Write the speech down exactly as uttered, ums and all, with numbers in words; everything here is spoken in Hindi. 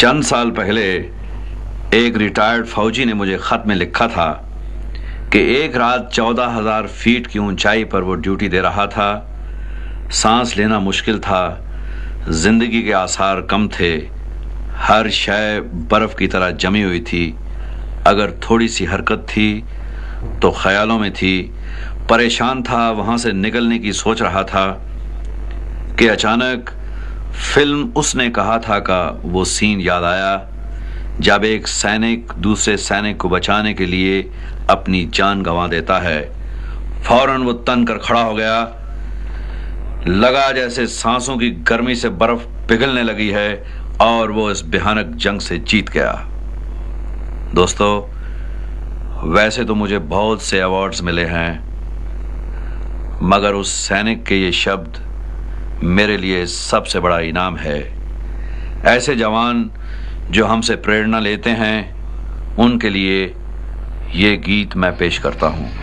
चंद साल पहले एक रिटायर्ड फौजी ने मुझे खत में लिखा था कि एक रात चौदह हजार फीट की ऊंचाई पर वो ड्यूटी दे रहा था। सांस लेना मुश्किल था, जिंदगी के आसार कम थे, हर शय बर्फ की तरह जमी हुई थी। अगर थोड़ी सी हरकत थी तो ख्यालों में थी। परेशान था, वहां से निकलने की सोच रहा था कि अचानक फिल्म उसने कहा था का वो सीन याद आया, जब एक सैनिक दूसरे सैनिक को बचाने के लिए अपनी जान गंवा देता है। फौरन वो तन कर खड़ा हो गया, लगा जैसे सांसों की गर्मी से बर्फ पिघलने लगी है और वो इस भयानक जंग से जीत गया। दोस्तों, वैसे तो मुझे बहुत से अवार्ड्स मिले हैं, मगर उस सैनिक के ये शब्द मेरे लिए सबसे बड़ा इनाम है। ऐसे जवान जो हमसे प्रेरणा लेते हैं, उनके लिए ये गीत मैं पेश करता हूं।